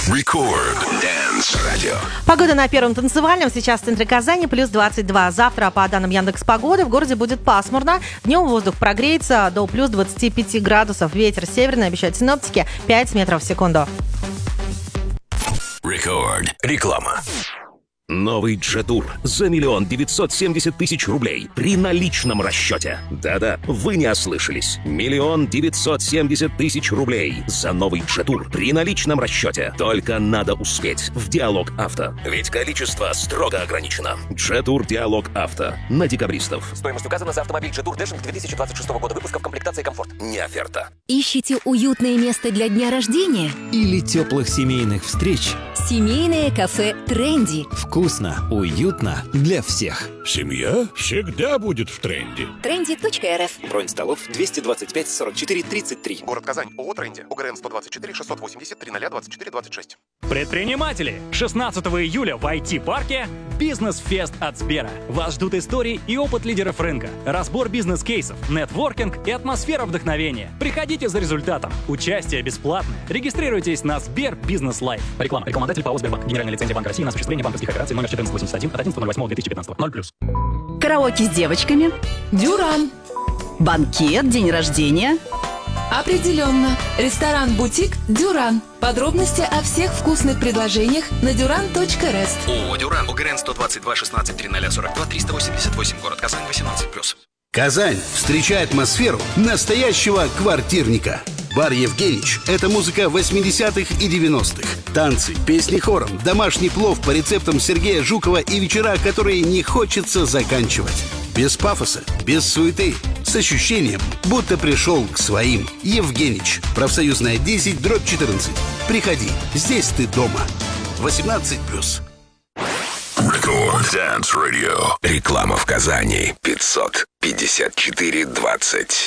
Рекорд Dance Radio. Погода на Первом танцевальном. Сейчас в центре Казани плюс 22. Завтра, по данным Яндекс.Погоды, в городе будет пасмурно. Днем воздух прогреется до плюс 25 градусов. Ветер северный, обещают синоптики, 5 метров в секунду. Рекорд. Реклама. Новый Джетур за 1 970 000 рублей при наличном расчете. Да-да, вы не ослышались. 1 970 000 рублей за новый Джетур при наличном расчете. Только надо успеть в Диалог Авто. Ведь количество строго ограничено. Джетур Диалог Авто. На декабристов. Стоимость указана за автомобиль Джетур Дэшинг 2026 года выпуска в комплектации «Комфорт». Не оферта. Ищите уютное место для дня рождения? Или теплых семейных встреч? Семейное кафе «Тренди». Вкусно, уютно для всех. Семья всегда будет в тренде. Trendy.rf. Бронь столов 225 44 33. Город Казань. ООО «Тренди». УГРН 124 680 30 24 26. Предприниматели! 16 июля в IT-парке «Бизнес-фест» от Сбера. Вас ждут истории и опыт лидеров рынка, разбор бизнес-кейсов, нетворкинг и атмосфера вдохновения. Приходите за результатом. Участие бесплатное. Регистрируйтесь на Сбер Бизнес Лайф. Реклама. Рекламодатель ПАО «Сбербанк». Генеральная лицензия Банка России на осуществление банковских операций номер 1481 от 11.08.2015. 0+. Караоке с девочками. Дюран. Банкет, день рождения. Определенно. Ресторан-бутик «Дюран». Подробности о всех вкусных предложениях на duran.rest. ООО «Дюран». УГРН 122 16 30 42 388. Город Казань. 18+. Казань, встречай атмосферу настоящего квартирника. Бар «Евгенич» — это музыка 80-х и 90-х. Танцы, песни хором, домашний плов по рецептам Сергея Жукова и вечера, которые не хочется заканчивать. Без пафоса, без суеты, с ощущением, будто пришел к своим. «Евгенич», профсоюзная 10/14. Приходи, здесь ты дома. 18+. Рекорд Dance Radio. Реклама в Казани. 554 20.